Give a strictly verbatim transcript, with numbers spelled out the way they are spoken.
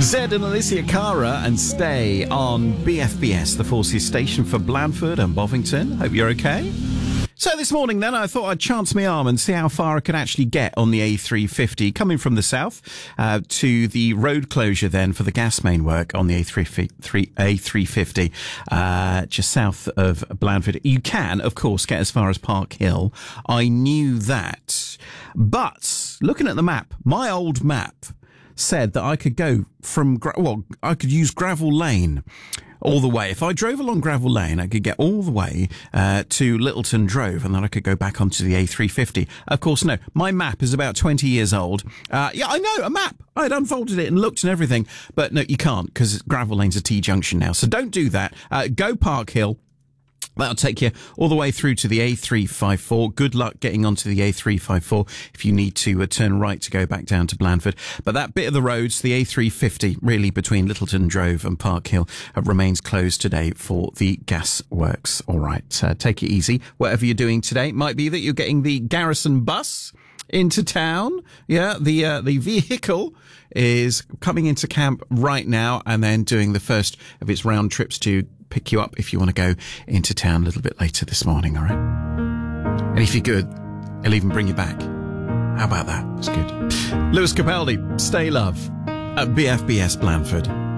Zed and Alicia Cara and Stay on B F B S, the Forces station for Blandford and Bovington. Hope you're okay. So this morning then, I thought I'd chance my arm and see how far I could actually get on the A three fifty, coming from the south uh, to the road closure then for the gas main work on the A three fifty, uh, just south of Blandford. You can, of course, get as far as Park Hill. I knew that. But looking at the map, my old map said that I could go from, gra- well, I could use Gravel Lane all the way. If I drove along Gravel Lane, I could get all the way uh, to Littleton Drove, and then I could go back onto the A three fifty. Of course, no. My map is about twenty years old. Uh, yeah, I know, a map. I had unfolded it and looked and everything. But no, you can't, because Gravel Lane's a T-junction now. So don't do that. Uh, go Park Hill. That'll take you all the way through to the A three fifty-four. Good luck getting onto the A three fifty-four if you need to uh, turn right to go back down to Blandford. But that bit of the roads, the A three fifty, really between Littleton Drove and Park Hill, uh, remains closed today for the gas works. All right, uh, take it easy. Whatever you're doing today, might be that you're getting the Garrison bus into town. Yeah, the uh, the vehicle is coming into camp right now and then doing the first of its round trips to pick you up if you want to go into town a little bit later this morning, all right? And if you're good, he'll even bring you back. How about that? It's good. Lewis Capaldi, Stay Love at B F B S Blandford.